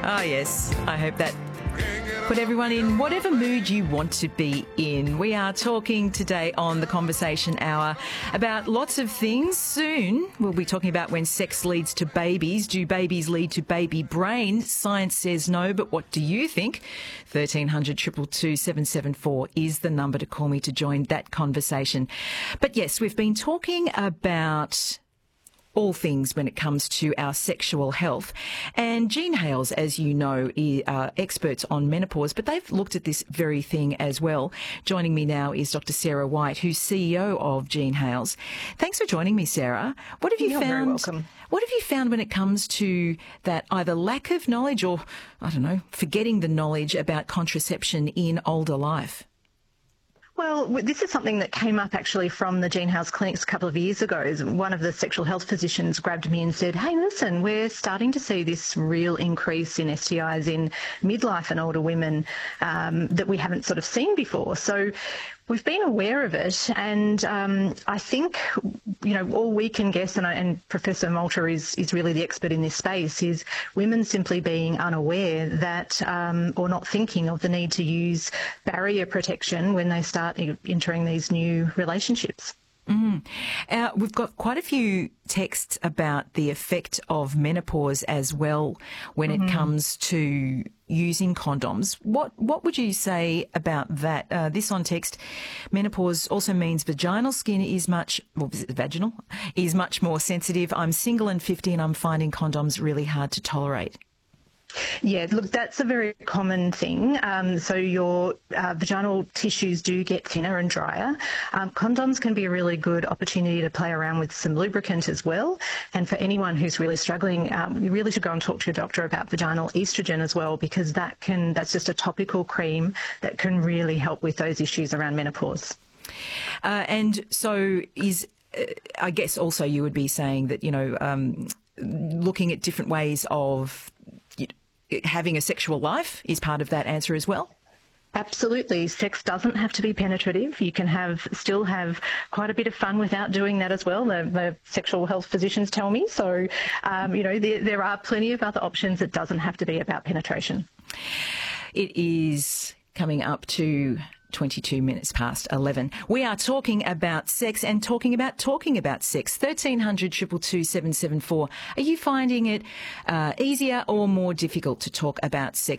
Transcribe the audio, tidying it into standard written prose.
Oh, yes. I hope that put everyone in whatever mood you want to be in. We are talking today on the Conversation Hour about lots of things. Soon we'll be talking about when sex leads to babies. Do babies lead to baby brain? Science says no, but what do you think? 1300 222 774 is the number to call me to join that conversation. But yes, we've been talking about all things when it comes to our sexual health. And Jean Hales, as you know, are experts on menopause, but they've looked at this very thing as well. Joining me now is Dr. Sarah White, who's CEO of Jean Hales. Thanks for joining me, Sarah. What have you found? You're very welcome. What have you found when it comes to that either lack of knowledge or, I don't know, forgetting the knowledge about contraception in older life? Well, this is something that came up actually from the Jean Hales clinics a couple of years ago. One of the sexual health physicians grabbed me and said, hey, listen, we're starting to see this real increase in STIs in midlife and older women that we haven't sort of seen before. So we've been aware of it, and I think, you know, all we can guess, and Professor Malter is really the expert in this space, is women simply being unaware that, or not thinking of the need to use barrier protection when they start entering these new relationships. We've got quite a few texts about the effect of menopause as well when it comes to using condoms. What would you say about that? This on text, menopause also means vaginal skin is much more sensitive. I'm single and 50 and I'm finding condoms really hard to tolerate. Yeah, look, that's a very common thing. So your vaginal tissues do get thinner and drier. Condoms can be a really good opportunity to play around with some lubricant as well. And for anyone who's really struggling, you really should go and talk to your doctor about vaginal estrogen as well, because that's just a topical cream that can really help with those issues around menopause. And so I guess also you would be saying that, you know, looking at different ways of having a sexual life is part of that answer as well? Absolutely. Sex doesn't have to be penetrative. You can still have quite a bit of fun without doing that as well. The sexual health physicians tell me. So, you know, there are plenty of other options. It doesn't have to be about penetration. It is coming up to 22 minutes past 11. We are talking about sex and talking about sex. 1300 222 774. Are you finding it easier or more difficult to talk about sex?